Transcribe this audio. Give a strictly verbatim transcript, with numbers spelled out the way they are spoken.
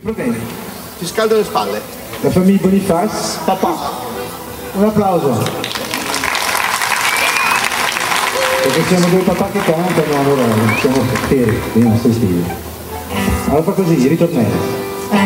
Va bene. Ti scaldo le spalle. La famiglia Bonifaz, papà. Un applauso. Perché siamo due papà che cantano, allora siamo per i nostri stili. Allora fa così, ritornello.